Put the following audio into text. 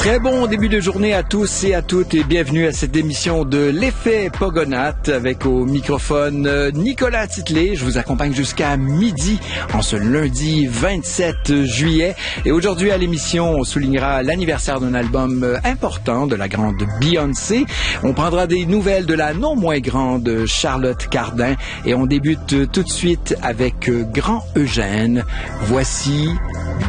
Très bon début de journée à tous et à toutes et bienvenue à cette émission de l'effet Pogonath avec au microphone Nicolas Titley. Je vous accompagne jusqu'à midi en ce lundi 27 juillet. Et aujourd'hui à l'émission, on soulignera l'anniversaire d'un album important de la grande Beyoncé. On prendra des nouvelles de la non moins grande Charlotte Cardin et on débute tout de suite avec Grand Eugène. Voici